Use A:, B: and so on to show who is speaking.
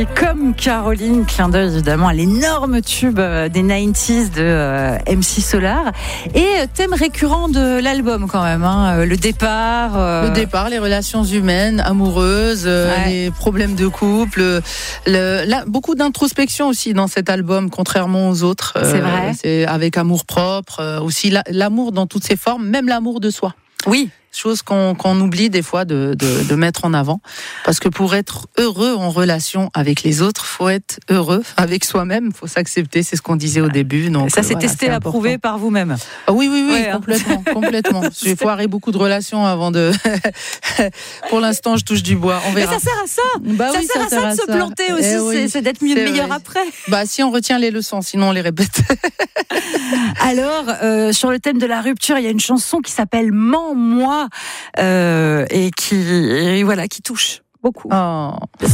A: Et comme Caroline, clin d'œil évidemment à l'énorme tube des 90s de MC Solar. Et thème récurrent de l'album quand même, hein, le départ.
B: Le départ, les relations humaines, amoureuses, les problèmes de couple. Beaucoup d'introspection aussi dans cet album, contrairement aux autres.
A: C'est vrai.
B: C'est avec amour propre, aussi l'amour dans toutes ses formes, même l'amour de soi.
A: Oui.
B: Chose qu'on oublie des fois de mettre en avant. Parce que pour être heureux en relation avec les autres, faut être heureux avec soi-même, faut s'accepter, c'est ce qu'on disait au début. Donc,
A: ça, c'est testé, approuvé par vous-même.
B: Ah oui,
A: Ouais,
B: complètement. J'ai foiré beaucoup de relations avant de... Pour l'instant, je touche du bois. On verra.
A: Mais ça sert à ça.
B: Bah oui,
A: ça sert à ça de se planter aussi, c'est d'être meilleur après.
B: Bah si on retient les leçons, sinon on les répète.
A: Alors, sur le thème de la rupture, il y a une chanson qui s'appelle Mens-moi et qui touche beaucoup.
B: Oh.